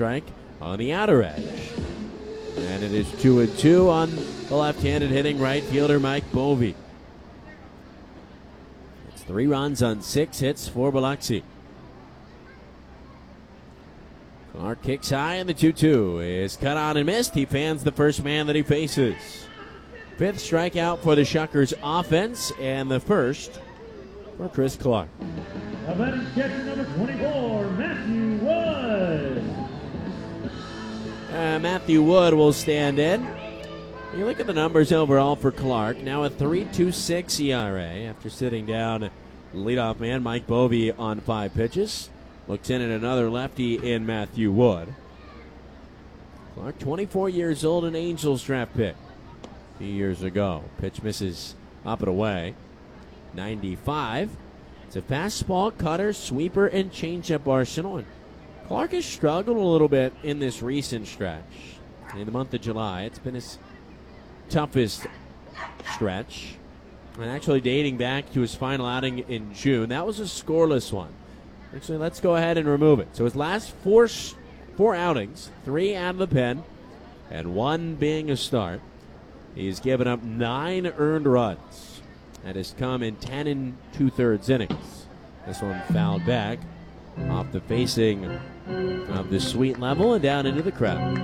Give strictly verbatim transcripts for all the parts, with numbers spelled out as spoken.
strike on the outer edge. And it is two and two on the left-handed hitting right fielder Mike Bovey. It's three runs on six hits for Biloxi. Clark kicks high, and the two two is cut on and missed. He fans the first man that he faces. Fifth strikeout for the Shuckers offense, and the first for Chris Clark. The batting catcher number twenty-four, Matthew Wood. Uh, Matthew Wood will stand in. You look at the numbers overall for Clark. Now a three point two six E R A after sitting down leadoff man Mike Bovey on five pitches. Looks in at another lefty in Matthew Wood. Clark, twenty-four years old, an Angels draft pick a few years ago. Pitch misses up and away. ninety-five. It's a fastball, cutter, sweeper, and changeup arsenal. And Clark has struggled a little bit in this recent stretch. In the month of July, it's been his toughest stretch. And actually dating back to his final outing in June, that was a scoreless one. Actually, let's go ahead and remove it. So his last four four outings, three out of the pen, and one being a start. He's given up nine earned runs. That has come in ten and two-thirds innings. This one fouled back off the facing of the suite level and down into the crowd.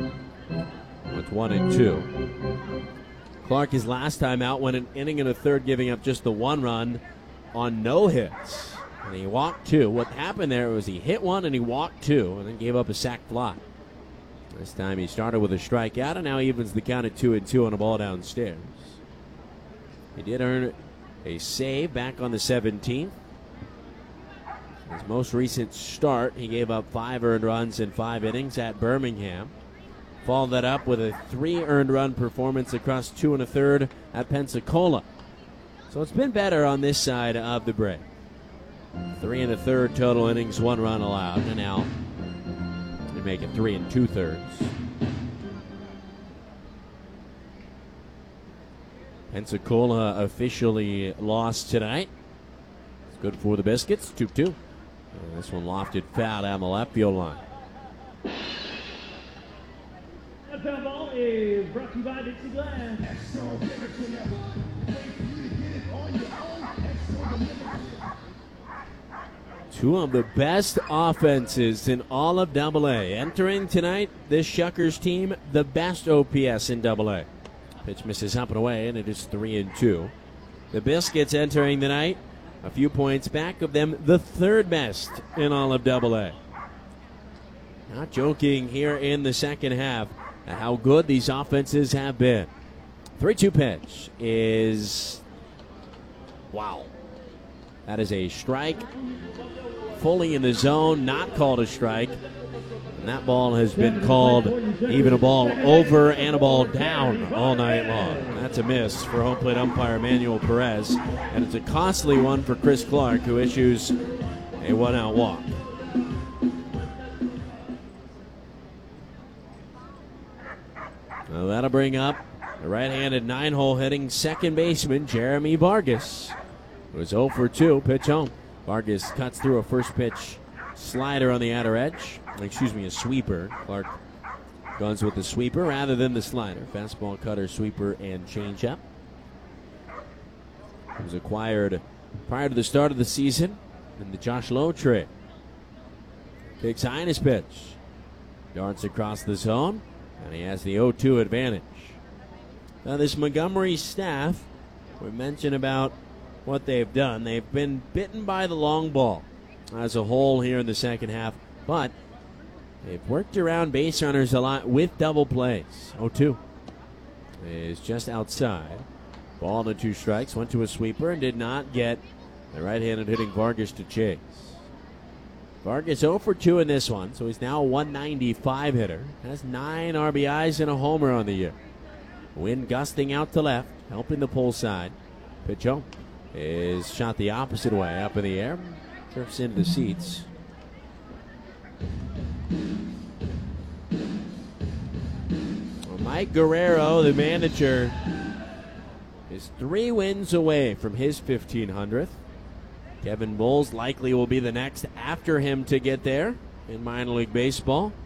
With one and two. Clark, his last time out, went an inning and a third, giving up just the one run on no hits. And he walked two. What happened there was he hit one and he walked two and then gave up a sac fly. This time he started with a strikeout and now he evens the count at two and two on a ball downstairs. He did earn a save back on the seventeenth. His most recent start, he gave up five earned runs in five innings at Birmingham. Followed that up with a three earned run performance across two and a third at Pensacola. So it's been better on this side of the break. Three and a third total innings, one run allowed, and now they make it three and two thirds. Pensacola officially lost tonight. It's good for the Biscuits, two two. This one lofted foul down the left field line. That foul ball is brought to you by Dixie Glass. Two of the best offenses in all of Double A. Entering tonight, this Shuckers team, the best O P S in Double A. Pitch misses up and away, and it is three and two. The Biscuits entering the night, a few points back of them, the third best in all of Double A. Not joking here in the second half at how good these offenses have been. three two pitch is, wow. That is a strike. Fully in the zone, not called a strike. And that ball has been called even a ball over and a ball down all night long. That's a miss for home plate umpire Manuel Perez. And it's a costly one for Chris Clark, who issues a one-out walk. Well, that'll bring up the right-handed nine-hole hitting second baseman Jeremy Vargas. It was oh for two, pitch home. Vargas cuts through a first pitch slider on the outer edge. Excuse me, a sweeper. Clark guns with the sweeper rather than the slider. Fastball, cutter, sweeper, and changeup. It was acquired prior to the start of the season in the Josh Lowe trade. Kicks high in his pitch. Darts across the zone, and he has the oh two advantage. Now this Montgomery staff, we mentioned about what they've done. They've been bitten by the long ball as a whole here in the second half, but they've worked around base runners a lot with double plays. oh two is just outside. Ball to two strikes, went to a sweeper and did not get the right-handed hitting Vargas to chase. Vargas oh for two in this one, so he's now a one ninety-five hitter. Has nine R B Is and a homer on the year. Wind gusting out to left, helping the pull side. Pitch home is shot the opposite way, up in the air, drifts into the seats. Well, Mike Guerrero, the manager, is three wins away from his fifteen hundredth. Kevin Bowles likely will be the next after him to get there in minor league baseball.